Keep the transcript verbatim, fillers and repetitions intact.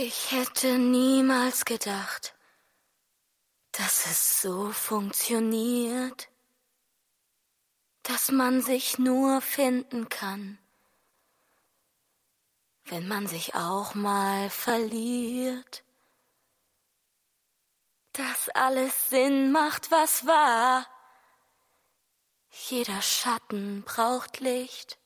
Ich hätte niemals gedacht, dass es so funktioniert, dass man sich nur finden kann, wenn man sich auch mal verliert, dass alles Sinn macht, was war. Jeder Schatten braucht Licht.